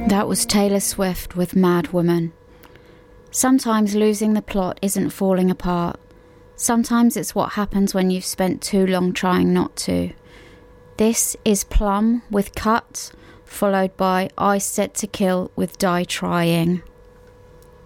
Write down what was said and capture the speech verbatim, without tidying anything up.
That was Taylor Swift with Mad Woman. Sometimes losing the plot isn't falling apart. Sometimes it's what happens when you've spent too long trying not to. This is Plum with Cut, followed by I Set to Kill with Die Trying.